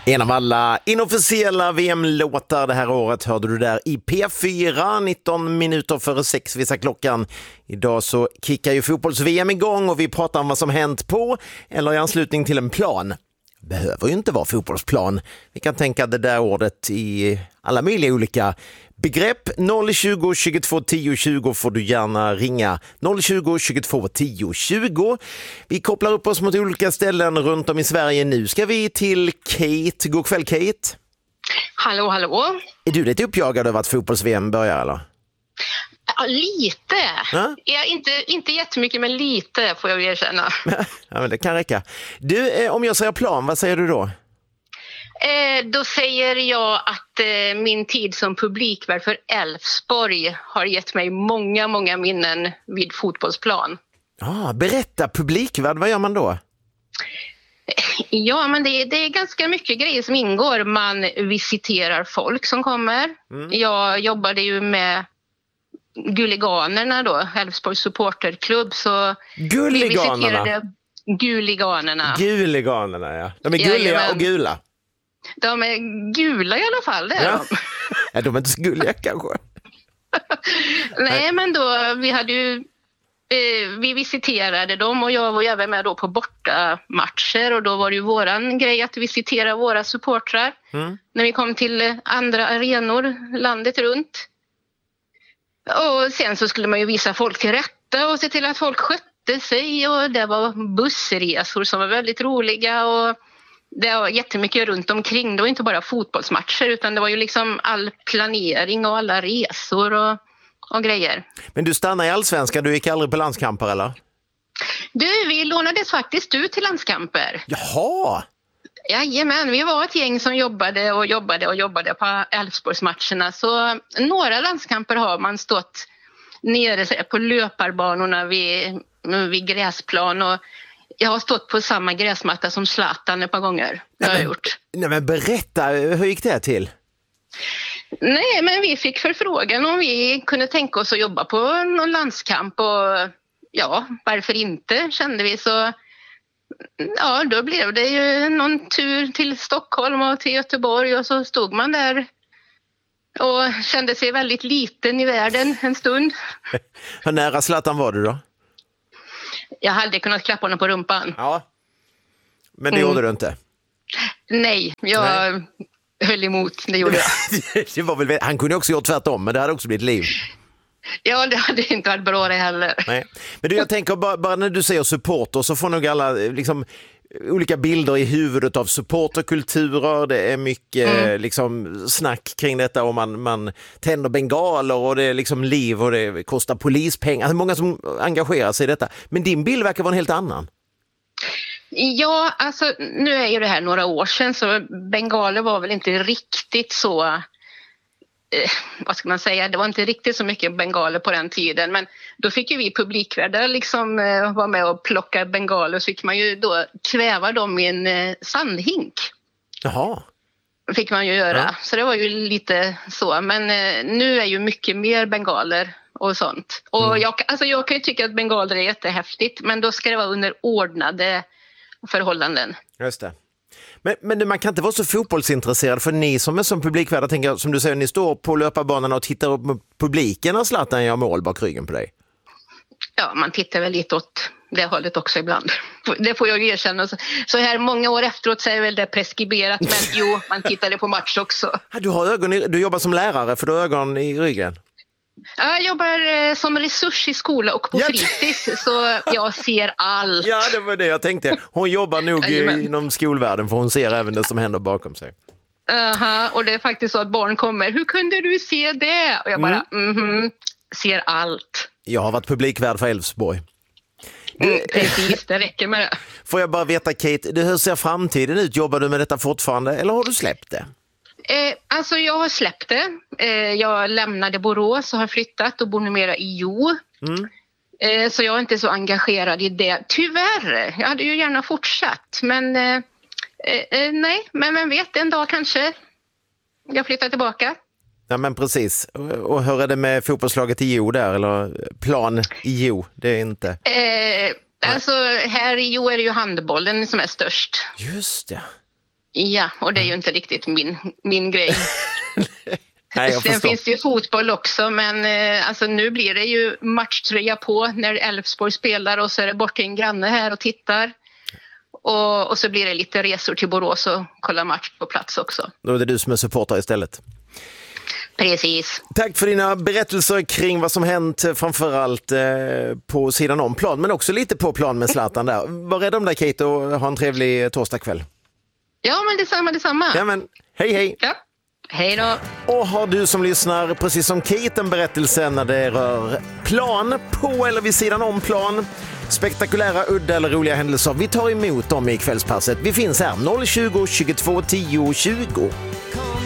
En av alla inofficiella VM-låtar det här året hörde du där i P4, 19 minuter före 6 visar klockan. Idag så kickar ju fotbolls-VM igång och vi pratar om vad som hänt på eller i anslutning till en plan. Behöver ju inte vara fotbollsplan. Vi kan tänka det där ordet i alla möjliga olika begrepp. 020 22 10 20 får du gärna ringa. 020 22 10 20. Vi kopplar upp oss mot olika ställen runt om i Sverige. Nu ska vi till Kate. God kväll, Kate. Hallå, hallå. Är du lite uppjagad över att fotbolls-VM börjar, eller? Ja, lite. Ja? Ja, inte jättemycket, men lite får jag erkänna. Ja, men det kan räcka. Du, om jag säger plan, vad säger du då? Då säger jag att min tid som publikvärd för Elfsborg har gett mig många minnen vid fotbollsplan. Berätta, publikvärd, vad gör man då? Ja, men det är ganska mycket grejer som ingår. Man visiterar folk som kommer. Jag jobbade ju med Guliganerna då, Elfsborgs supporterklubb. Så Guliganerna? vi visiterade Guliganerna. Guliganerna, ja. De är gulliga och gula. De är gula i alla fall, det är de. Ja, de är inte så gulliga kanske. Nej, men då, vi visiterade dem och jag var även med då på bortamatcher och då var det ju våran grej att visitera våra supportrar när vi kom till andra arenor landet runt. Och sen så skulle man ju visa folk till rätta och se till att folk skötte sig och det var bussresor som var väldigt roliga och det var jättemycket runt omkring. Det var inte bara fotbollsmatcher utan det var ju liksom all planering och alla resor och grejer. Men du stannade i Allsvenskan, du gick aldrig på landskamper eller? Du, vi lånades faktiskt ut till landskamper. Jaha! Jajamän, vi var ett gäng som jobbade på Elfsborgsmatcherna. Så några landskamper har man stått nere på löparbanorna vid gräsplan och jag har stått på samma gräsmatta som Zlatan ett par gånger. Det har jag gjort. Nej, men berätta, hur gick det till? Nej, men vi fick förfrågan om vi kunde tänka oss att jobba på någon landskamp och ja, varför inte, kände vi. Så ja, då blev det ju någon tur till Stockholm och till Göteborg och så stod man där och kände sig väldigt liten i världen en stund. Hur nära Zlatan var du då? Jag hade kunnat klappa honom på rumpan. Ja, men det gjorde du inte? Nej, jag höll emot, det gjorde jag. Det var väl, han kunde också gjort tvärtom, men det hade också blivit liv. Ja, det hade inte varit bra det heller. Nej. Men du, jag tänker bara när du säger supporter så får nog alla liksom olika bilder i huvudet av supporterkulturer. Det är mycket liksom snack kring detta och man tänder bengaler och det är liksom liv och det kostar polispengar. Alltså många som engagerar sig i detta. Men din bild verkar vara en helt annan. Ja, alltså nu är ju det här några år sedan så bengaler var väl inte riktigt så... vad ska man säga, det var inte riktigt så mycket bengaler på den tiden men då fick ju vi publikvärdar liksom vara med och plocka bengaler så fick man ju då kväva dem i en sandhink. Jaha. Fick man ju göra, så det var ju lite så men nu är ju mycket mer bengaler och sånt. Och jag kan ju tycka att bengaler är jättehäftigt men då ska det vara under ordnade förhållanden. Just det. Men man kan inte vara så fotbollsintresserad för ni som är som publikvärdar, tänker som du säger, ni står på löparbanan och tittar upp med publiken och Zlatan gör mål bak ryggen på dig. Ja, man tittar väl lite åt det hållet också ibland. Det får jag erkänna. Så här många år efteråt så är väl det preskriberat, men jo, man tittade på match också. Du jobbar som lärare för du har ögon i ryggen. Jag jobbar som resurs i skola och på fritids så jag ser allt. Ja, det var det jag tänkte. Hon jobbar nog inom skolvärlden för hon ser även det som händer bakom sig. Och det är faktiskt så att barn kommer. Hur kunde du se det? Och jag bara, ser allt. Jag har varit publikvärd för Elfsborg. Precis, det räcker med det. Får jag bara veta, Kate, hur ser framtiden ut? Jobbar du med detta fortfarande eller har du släppt det? Alltså jag har släppt det. Jag lämnade Borås och har flyttat och bor numera i Jo. Så jag är inte så engagerad i det. Tyvärr, jag hade ju gärna fortsatt. Men nej, men vem vet, en dag kanske jag flyttar tillbaka. Ja men precis. Och hur är det med fotbollslaget i Jo där? Eller plan i Jo? Det är inte... Alltså här i Jo är det ju handbollen som är störst. Just det. Ja, och det är ju inte riktigt min grej. Nej, Sen finns det ju fotboll också, men alltså nu blir det ju matchtröja på när Elfsborg spelar och så är det bort till en granne här och tittar. Och så blir det lite resor till Borås och kolla match på plats också. Då är det du som är supporter istället. Precis. Tack för dina berättelser kring vad som hänt, framförallt på sidan om plan, men också lite på plan med Zlatan där. Var rädd om dig, Kate, och ha en trevlig torsdagkväll. Ja, men detsamma. Ja, men hej. Ja, hej då. Och har du som lyssnar, precis som Kate, en berättelse när det rör plan, på eller vid sidan om plan, spektakulära, udda eller roliga händelser, vi tar emot dem i kvällspasset. Vi finns här 020 22 10 20.